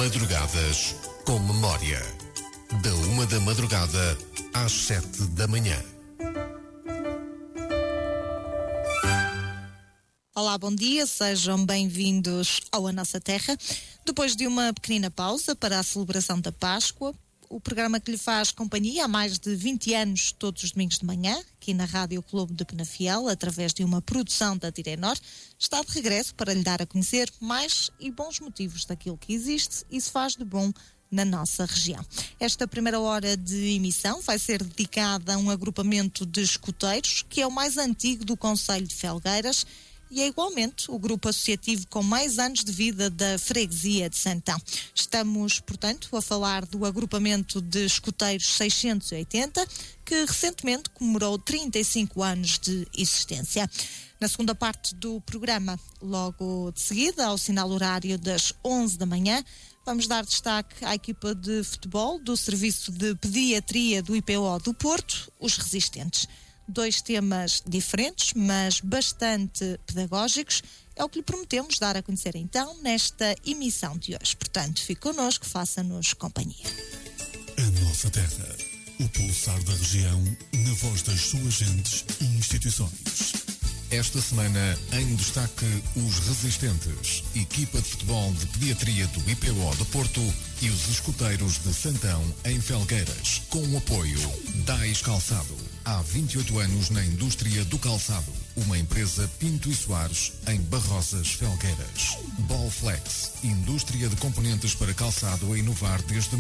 Madrugadas com Memória. Da 1 da madrugada às 7 da manhã. Olá, bom dia, sejam bem-vindos ao A Nossa Terra. Depois de uma pequenina pausa para a celebração da Páscoa, o programa que lhe faz companhia há mais de 20 anos, todos os domingos de manhã, aqui na Rádio Clube de Penafiel, através de uma produção da Tirenor, está de regresso para lhe dar a conhecer mais e bons motivos daquilo que existe e se faz de bom na nossa região. Esta primeira hora de emissão vai ser dedicada a um agrupamento de escuteiros, que é o mais antigo do concelho de Felgueiras, e é igualmente o grupo associativo com mais anos de vida da freguesia de Santão. Estamos, portanto, a falar do agrupamento de escuteiros 680, que recentemente comemorou 35 anos de existência. Na segunda parte do programa, logo de seguida, ao sinal horário das 11 da manhã, vamos dar destaque à equipa de futebol do Serviço de Pediatria do IPO do Porto, os Resistentes. Dois temas diferentes, mas bastante pedagógicos, é o que lhe prometemos dar a conhecer então nesta emissão de hoje. Portanto, fique connosco, faça-nos companhia. A Nossa Terra, o pulsar da região, na voz das suas gentes e instituições. Esta semana, em destaque, os Resistentes, equipa de futebol de pediatria do IPO do Porto e os escuteiros de Santão, em Felgueiras, com o apoio DAIS Calçado. Há 28 anos na indústria do calçado, uma empresa Pinto e Soares, em Barrosas, Felgueiras. Ballflex, indústria de componentes para calçado a inovar desde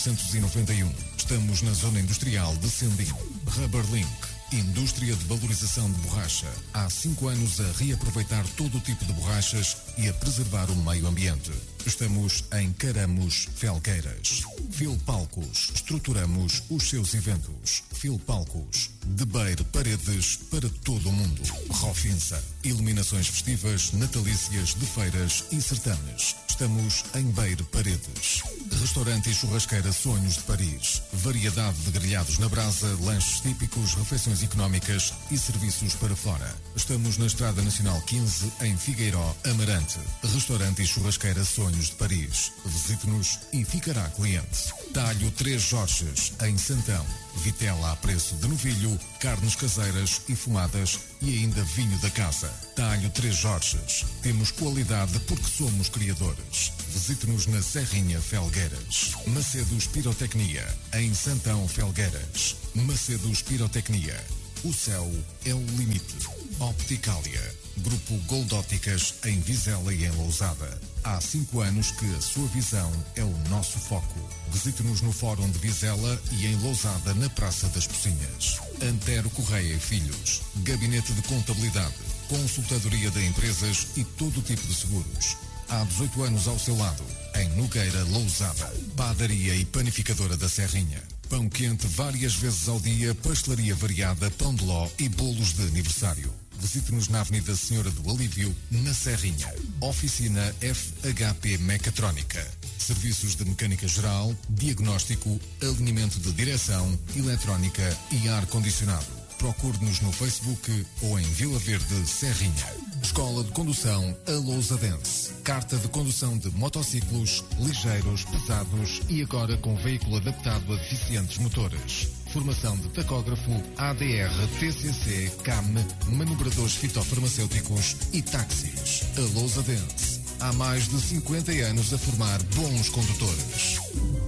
1991. Estamos na zona industrial de Sendim. Rubberlink, indústria de valorização de borracha. Há 5 anos a reaproveitar todo o tipo de borrachas e a preservar o meio ambiente. Estamos em Caramos, Felgueiras. Filpalcos, estruturamos os seus eventos. Filpalcos, de Beira Paredes para todo o mundo. Rofinsa, iluminações festivas, natalícias, de feiras e certames. Estamos em Beira Paredes. Restaurante e churrasqueira Sonhos de Paris. Variedade de grelhados na brasa, lanches típicos, refeições económicas e serviços para fora. Estamos na Estrada Nacional 15, em Figueiró, Amarante. Restaurante e churrasqueira Sonhos de Paris. Visite-nos e ficará cliente. Talho 3 Jorges, em Santão. Vitela a preço de novilho, carnes caseiras e fumadas e ainda vinho da casa. Talho 3 Jorges. Temos qualidade porque somos criadores. Visite-nos na Serrinha Felgueiras. Macedos Pirotecnia, em Santão Felgueiras. Macedos Pirotecnia. O céu é o limite. Opticália. Grupo Gold Óticas, em Vizela e em Lousada. Há 5 anos que a sua visão é o nosso foco. Visite-nos no Fórum de Vizela e em Lousada, na Praça das Pocinhas. Antero Correia e Filhos. Gabinete de Contabilidade. Consultadoria de empresas e todo tipo de seguros. Há 18 anos ao seu lado. Em Nogueira, Lousada. Padaria e panificadora da Serrinha. Pão quente várias vezes ao dia, pastelaria variada, pão de ló e bolos de aniversário. Visite-nos na Avenida Senhora do Alívio, na Serrinha. Oficina FHP Mecatrónica. Serviços de mecânica geral, diagnóstico, alinhamento de direção, eletrónica e ar-condicionado. Procure-nos no Facebook ou em Vila Verde, Serrinha. Escola de Condução Alousadense. Carta de condução de motociclos, ligeiros, pesados e agora com veículo adaptado a deficientes motores. Formação de tacógrafo, ADR, TCC, CAM, manobradores fitofarmacêuticos e táxis. Alousadense. Há mais de 50 anos a formar bons condutores.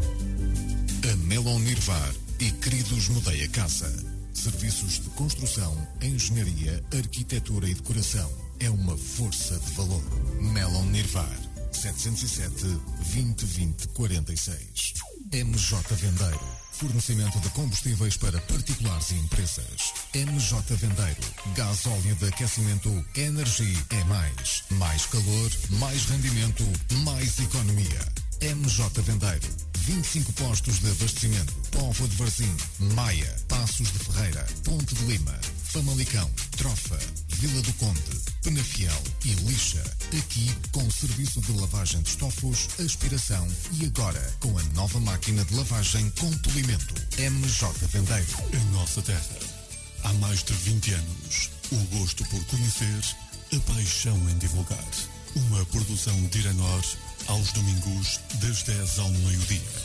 A Melon Nirvar e Queridos Mudei a Casa. Serviços de construção, engenharia, arquitetura e decoração. É uma força de valor. Melon Nirvar. 707 2020 46. MJ Vendeiro. Fornecimento de combustíveis para particulares e empresas. MJ Vendeiro. Gás óleo de aquecimento. Energy é mais. Mais calor, mais rendimento, mais economia. MJ Vendeiro. 25 postos de abastecimento. Póvoa de Varzim, Maia, Passos de Ferreira, Ponte de Lima, Famalicão, Trofa, Vila do Conde, Penafiel e Lixa. Aqui com serviço de lavagem de estofos, aspiração e agora com a nova máquina de lavagem com polimento. MJ Vendeiro. A Nossa Terra. Há mais de 20 anos. O gosto por conhecer, a paixão em divulgar. Uma produção de Iranor aos domingos das 10 ao meio-dia.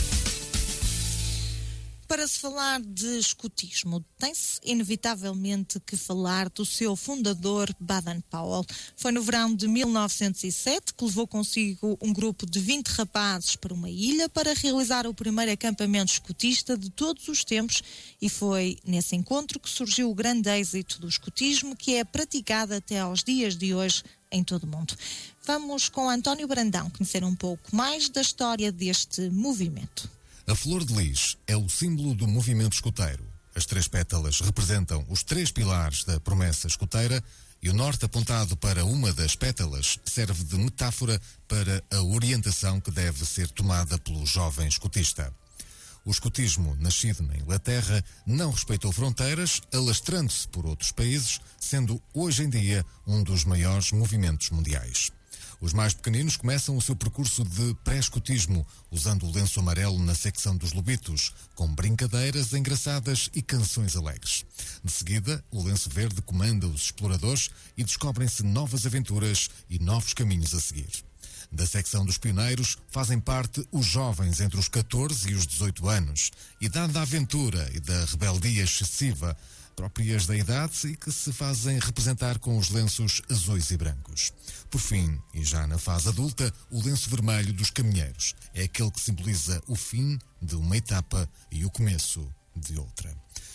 Para se falar de escotismo, tem-se inevitavelmente que falar do seu fundador, Baden-Powell. Foi no verão de 1907 que levou consigo um grupo de 20 rapazes para uma ilha para realizar o primeiro acampamento escotista de todos os tempos, e foi nesse encontro que surgiu o grande êxito do escotismo, que é praticado até aos dias de hoje em todo o mundo. Vamos com António Brandão conhecer um pouco mais da história deste movimento. A flor de lis é o símbolo do movimento escoteiro. As 3 pétalas representam os 3 pilares da promessa escoteira e o norte apontado para uma das pétalas serve de metáfora para a orientação que deve ser tomada pelo jovem escotista. O escotismo, nascido na Inglaterra, não respeitou fronteiras, alastrando-se por outros países, sendo hoje em dia um dos maiores movimentos mundiais. Os mais pequeninos começam o seu percurso de pré-escotismo, usando o lenço amarelo na secção dos lobitos, com brincadeiras engraçadas e canções alegres. De seguida, o lenço verde comanda os exploradores e descobrem-se novas aventuras e novos caminhos a seguir. Da secção dos pioneiros fazem parte os jovens entre os 14 e os 18 anos, idade da aventura e da rebeldia excessiva, próprias da idade e que se fazem representar com os lenços azuis e brancos. Por fim, e já na fase adulta, o lenço vermelho dos caminheiros é aquele que simboliza o fim de uma etapa e o começo de outra.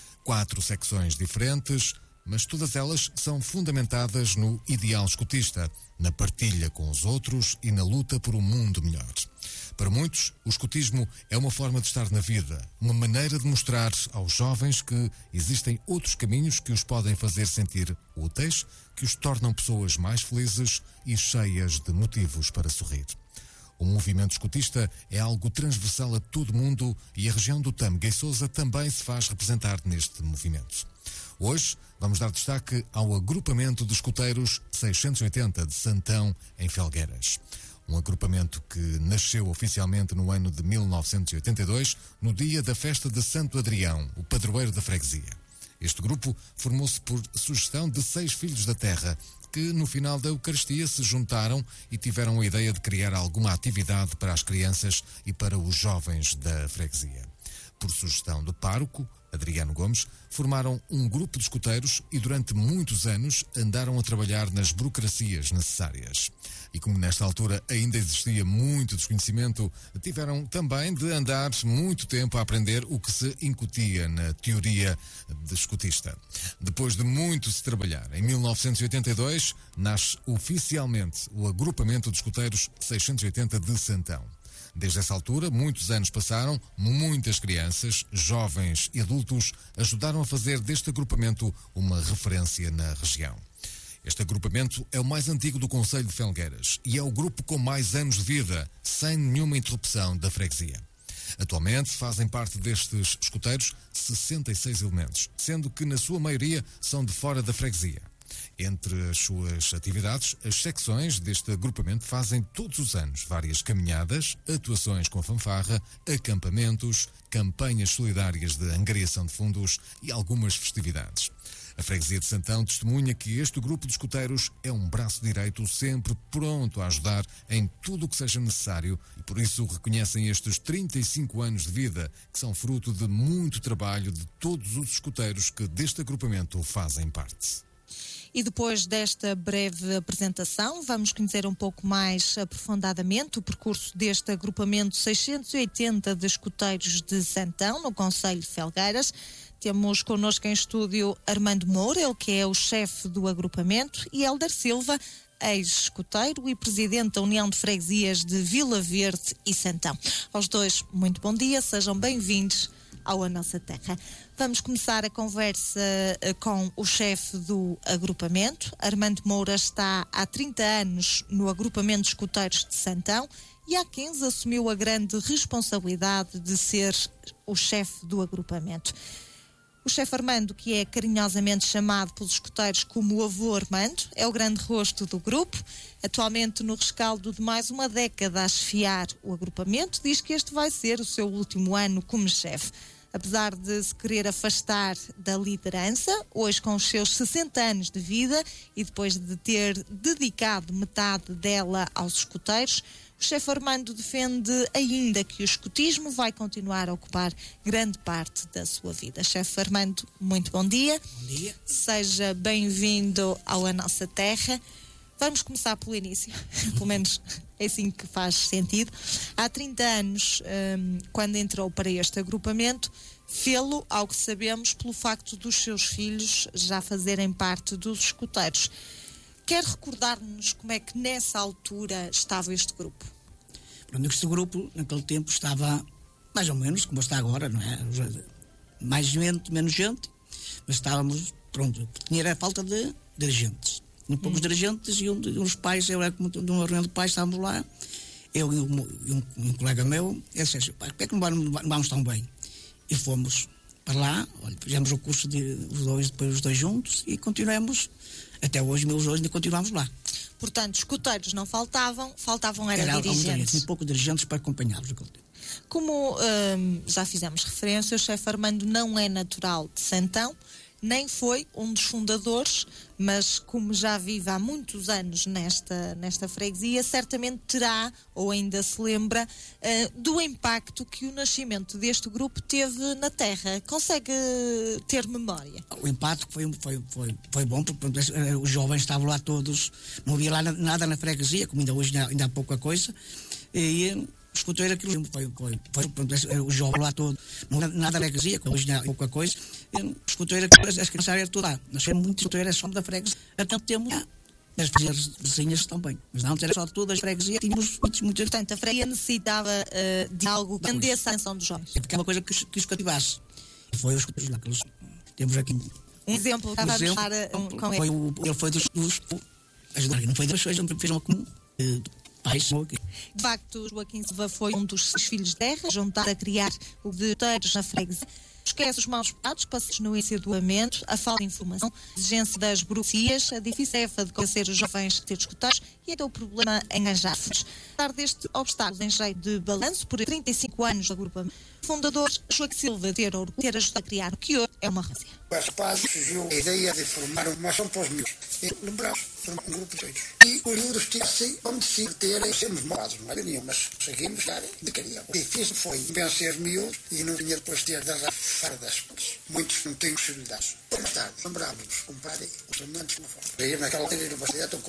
4 secções diferentes, mas todas elas são fundamentadas no ideal escotista, na partilha com os outros e na luta por um mundo melhor. Para muitos, o escotismo é uma forma de estar na vida, uma maneira de mostrar aos jovens que existem outros caminhos que os podem fazer sentir úteis, que os tornam pessoas mais felizes e cheias de motivos para sorrir. O movimento escotista é algo transversal a todo o mundo e a região do Tâmega e Sousa também se faz representar neste movimento. Hoje vamos dar destaque ao agrupamento de escoteiros 680 de Santão, em Felgueiras. Um agrupamento que nasceu oficialmente no ano de 1982, no dia da festa de Santo Adrião, o padroeiro da freguesia. Este grupo formou-se por sugestão de 6 filhos da terra, que no final da Eucaristia se juntaram e tiveram a ideia de criar alguma atividade para as crianças e para os jovens da freguesia. Por sugestão do pároco, Adriano Gomes, formaram um grupo de escoteiros e durante muitos anos andaram a trabalhar nas burocracias necessárias. E como nesta altura ainda existia muito desconhecimento, tiveram também de andar muito tempo a aprender o que se incutia na teoria de escotista. Depois de muito se trabalhar, em 1982 nasce oficialmente o agrupamento de escoteiros 680 de Santão. Desde essa altura, muitos anos passaram, muitas crianças, jovens e adultos ajudaram a fazer deste agrupamento uma referência na região. Este agrupamento é o mais antigo do concelho de Felgueiras e é o grupo com mais anos de vida, sem nenhuma interrupção da freguesia. Atualmente fazem parte destes escoteiros 66 elementos, sendo que na sua maioria são de fora da freguesia. Entre as suas atividades, as secções deste agrupamento fazem todos os anos várias caminhadas, atuações com fanfarra, acampamentos, campanhas solidárias de angariação de fundos e algumas festividades. A freguesia de Santão testemunha que este grupo de escoteiros é um braço direito sempre pronto a ajudar em tudo o que seja necessário e por isso reconhecem estes 35 anos de vida que são fruto de muito trabalho de todos os escoteiros que deste agrupamento fazem parte. E depois desta breve apresentação, vamos conhecer um pouco mais aprofundadamente o percurso deste agrupamento 680 de escoteiros de Santão, no concelho de Felgueiras. Temos connosco em estúdio Armando Moura, ele que é o chefe do agrupamento, e Hélder Silva, ex-escoteiro e presidente da União de Freguesias de Vila Verde e Santão. Aos dois, muito bom dia, sejam bem-vindos ao A Nossa Terra. Vamos começar a conversa com o chefe do agrupamento. Armando Moura está há 30 anos no agrupamento de escoteiros de Santão e há 15 assumiu a grande responsabilidade de ser o chefe do agrupamento. O chefe Armando, que é carinhosamente chamado pelos escoteiros como o avô Armando, é o grande rosto do grupo. Atualmente no rescaldo de mais uma década a chefiar o agrupamento, diz que este vai ser o seu último ano como chefe. Apesar de se querer afastar da liderança, hoje com os seus 60 anos de vida e depois de ter dedicado metade dela aos escuteiros, o chefe Armando defende ainda que o escutismo vai continuar a ocupar grande parte da sua vida. Chefe Armando, muito bom dia. Bom dia. Seja bem-vindo ao A Nossa Terra. Vamos começar pelo início, pelo menos é assim que faz sentido. Há 30 anos, quando entrou para este agrupamento, fê-lo, ao que sabemos, pelo facto dos seus filhos já fazerem parte dos escuteiros. Quer recordar-nos como é que nessa altura estava este grupo? Pronto, este grupo, naquele tempo, estava mais ou menos como está agora, não é? Mais gente, menos gente, mas estávamos, pronto, tinha a falta de dirigentes. Tinha poucos dirigentes e um dos pais, eu era como de uma reunião de pais, estávamos lá, eu e um colega meu, ele disse assim, por que é que não vamos tão bem? E fomos para lá, olha, fizemos o curso depois os dois juntos e continuamos, até hoje, ainda continuamos lá. Portanto, escuteiros não faltavam era dirigentes. Tinha poucos dirigentes para acompanhá-los naquele tempo. Como já fizemos referência, o chefe Armando não é natural de Santão, nem foi um dos fundadores, mas como já vive há muitos anos nesta freguesia, certamente terá, ou ainda se lembra, do impacto que o nascimento deste grupo teve na terra. Consegue ter memória? O impacto foi bom, porque os jovens estavam lá todos, não havia lá nada na freguesia, como ainda hoje ainda há pouca coisa, e escutei aquilo, o jovem lá todo, não nada na freguesia, como hoje ainda há pouca coisa, escutei aquilo, as crianças eram todas lá, nós temos muito escutei, era só da freguesia, então temos as vizinhas também, mas não era só todas as freguesias, tínhamos muitos. Portanto, a freguesia necessitava de algo que rendesse a atenção dos jovens. É porque é uma coisa que os cativasse. E foi os escuteiros lá, que eles, temos aqui um exemplo, estava a deixar com ele. Ele foi dos ajudar, não foi das pessoas, não fez uma comum. De facto, Joaquim Silva foi um dos 6 filhos de terra, juntado a criar o de escuteiros na freguesia. Esquece os maus pecados passados no ensidoamento, a falta de informação, a exigência das burocracias, a difícil tarefa de convencer os jovens de ter escuteiros e até o problema em arranjar fundos. Apesar deste obstáculo em jeito de balanço, por 35 anos de agrupamento, o fundador Joaquim Silva ter ajudado a criar o que hoje é uma referência. As pazes surgiu a ideia de formar uma ação para os miúdos. Lembramos, formar um grupo de todos. E os miúdos tinham-se onde se terem, sermos morados, não era nenhum, mas conseguimos dar de queríamos. O difícil foi vencer miúdos e não vinha depois ter de arranjar fardas. Muitos não têm possibilidades. Mais tarde, lembrávamos comprar os alimentos de uma forma. Aí naquela altura,